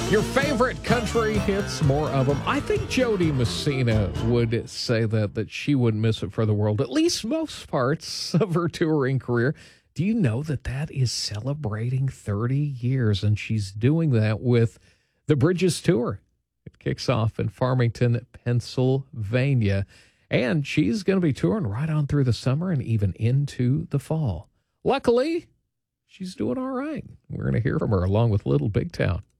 Your favorite country hits, more of them. I think Jody Messina would say that she wouldn't miss it for the world, at least most parts of her touring career. Do you know that is celebrating 30 years, and she's doing that with the Bridges Tour? It kicks off in Farmington, Pennsylvania, and she's going to be touring right on through the summer and even into the fall. Luckily, she's doing all right. We're going to hear from her along with Little Big Town.